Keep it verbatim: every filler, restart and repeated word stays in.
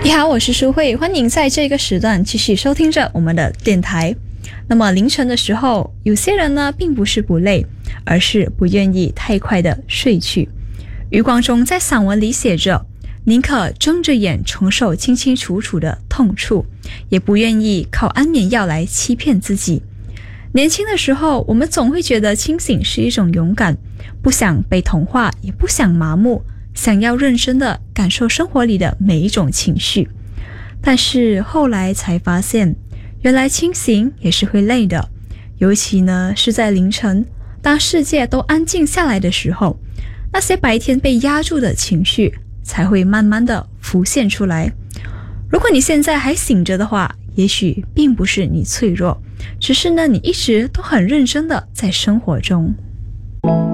你好，我是舒慧，欢迎在这个时段继续收听着我们的电台。那么凌晨的时候，有些人呢并不是不累，而是不愿意太快的睡去。余光中在散文里写着，宁可睁着眼承受清清楚楚的痛楚，也不愿意靠安眠药来欺骗自己。年轻的时候，我们总会觉得清醒是一种勇敢，不想被同化，也不想麻木，想要认真的感受生活里的每一种情绪。但是后来才发现，原来清醒也是会累的，尤其呢是在凌晨，当世界都安静下来的时候，那些白天被压住的情绪才会慢慢的浮现出来。如果你现在还醒着的话，也许并不是你脆弱，只是呢你一直都很认真的在生活中。